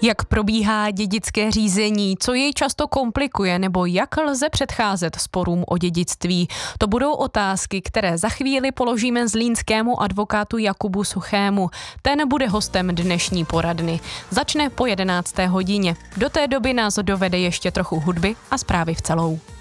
Jak probíhá dědické řízení, co jej často komplikuje nebo jak lze předcházet sporům o dědictví? To budou otázky, které za chvíli položíme zlínskému advokátu Jakubu Suchému. Ten bude hostem dnešní poradny. Začne po 11. hodině. Do té doby nás dovede ještě trochu hudby a zprávy v celou.